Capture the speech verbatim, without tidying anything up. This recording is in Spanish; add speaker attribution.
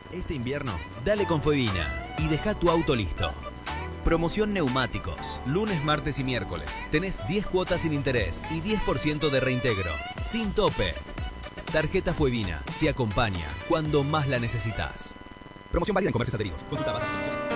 Speaker 1: Este invierno, dale con Fuevina y deja tu auto listo. Promoción neumáticos. Lunes, martes y miércoles. Tenés diez cuotas sin interés y diez por ciento de reintegro. Sin tope. Tarjeta Fuevina te acompaña cuando más la necesitas. Promoción válida en comercios adheridos. Consulta bases y condiciones.